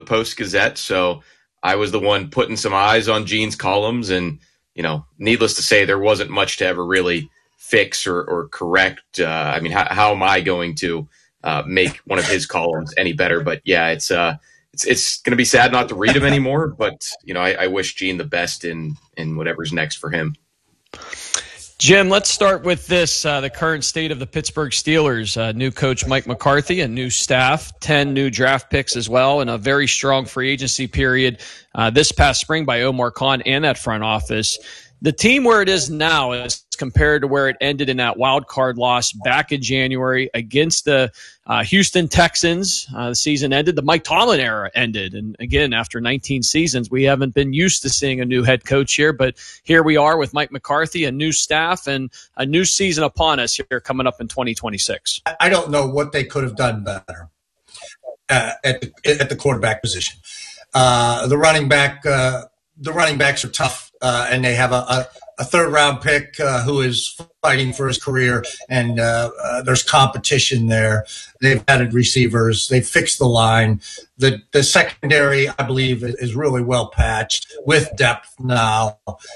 Post-Gazette, so I was the one putting some eyes on Gene's columns, and needless to say, there wasn't much to ever really fix or correct. How am I going to make one of his columns any better? But yeah, it's going to be sad not to read him anymore. But I wish Gene the best in whatever's next for him. Jim, let's start with this, the current state of the Pittsburgh Steelers. New coach Mike McCarthy, a new staff, 10 new draft picks as well, and a very strong free agency period this past spring by Omar Khan and that front office. The team where it is now is compared to where it ended in that wild card loss back in January against the Houston Texans. The season ended. The Mike Tomlin era ended. And again, after 19 seasons, we haven't been used to seeing a new head coach here. But here we are with Mike McCarthy, a new staff, and a new season upon us here coming up in 2026. I don't know what they could have done better at the quarterback position. The running backs are tough. And they have a third-round pick who is fighting for his career, and there's competition there. They've added receivers. They've fixed the line. The secondary, I believe, is really well patched with depth now.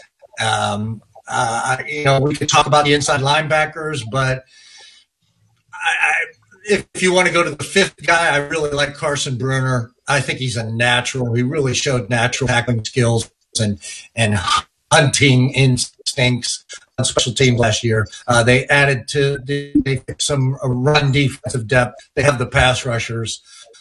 We could talk about the inside linebackers, but if you want to go to the fifth guy, I really like Carson Bruner. I think he's a natural. He really showed natural tackling skills and hunting instincts on special teams last year. They added they fixed some run defensive depth. They have the pass rushers.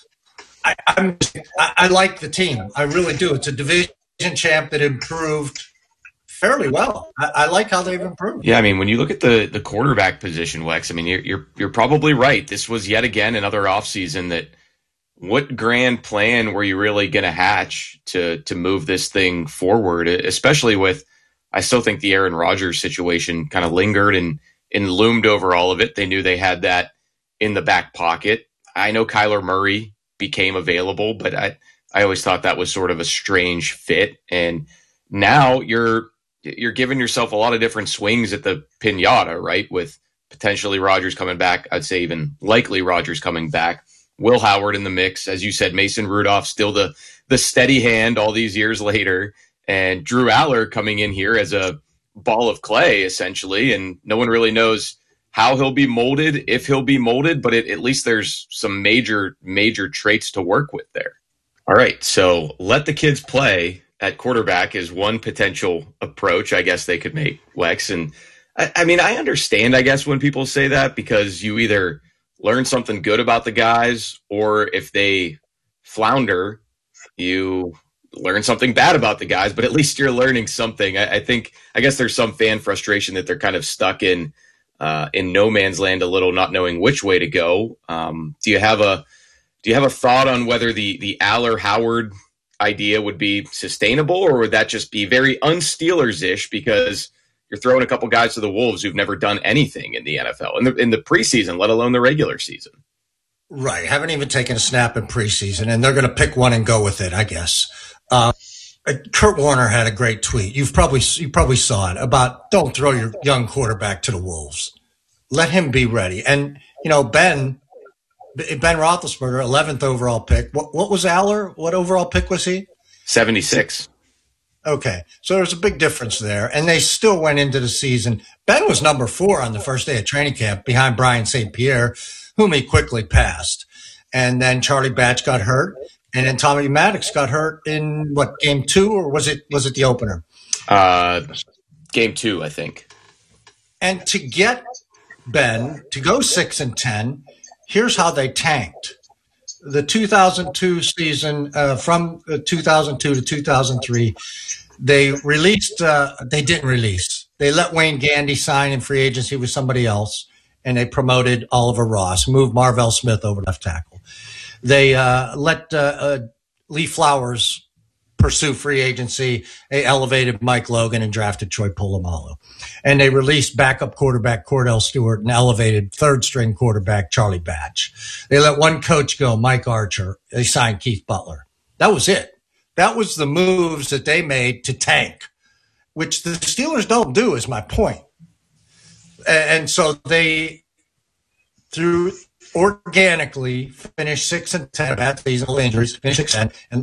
I like the team. I really do. It's a division champ that improved fairly well. I like how they've improved. Yeah, when you look at the quarterback position, Wex, you're probably right. This was yet again another offseason that what grand plan were you really going to hatch to move this thing forward, especially with, I still think the Aaron Rodgers situation kind of lingered and loomed over all of it. They knew they had that in the back pocket. I know Kyler Murray became available, but I always thought that was sort of a strange fit. And now you're giving yourself a lot of different swings at the piñata, right? With potentially Rodgers coming back. I'd say even likely Rodgers coming back. Will Howard in the mix. As you said, Mason Rudolph still the steady hand all these years later. And Drew Aller coming in here as a ball of clay, essentially. And no one really knows how he'll be molded, if he'll be molded, but at least there's some major traits to work with there. All right, so let the kids play at quarterback is one potential approach I guess they could make, Wex. And I understand, I guess, when people say that, because you either learn something good about the guys, or if they flounder, you learn something bad about the guys, but at least you're learning something. I guess there's some fan frustration that they're kind of stuck in no man's land a little, not knowing which way to go. Do you have a thought on whether the Aller Howard idea would be sustainable, or would that just be very un-Steelers-ish because you're throwing a couple guys to the Wolves who've never done anything in the NFL, in the preseason, let alone the regular season? Right. Haven't even taken a snap in preseason, and they're going to pick one and go with it, I guess. Kurt Warner had a great tweet. You probably saw it about don't throw your young quarterback to the Wolves. Let him be ready. And, Ben Roethlisberger, 11th overall pick. What was Aller? What overall pick was he? 76. Okay. So there's a big difference there. And they still went into the season. Ben was number 4 on the first day of training camp behind Brian St. Pierre, whom he quickly passed. And then Charlie Batch got hurt. And then Tommy Maddox got hurt in game 2, or was it the opener? Game 2, I think. And to get Ben to go 6-10, here's how they tanked. The 2002 season, from 2002 to 2003, they didn't release. They let Wayne Gandy sign in free agency with somebody else, and they promoted Oliver Ross, moved Marvell Smith over left tackle. They let Lee Flowers pursue free agency. They elevated Mike Logan and drafted Troy Polamalu. And they released backup quarterback Cordell Stewart and elevated third-string quarterback Charlie Batch. They let one coach go, Mike Archer. They signed Keith Butler. That was it. That was the moves that they made to tank, which the Steelers don't do, is my point. And so they, through organically finish 6-10, bad seasonal injuries, finish 6-10,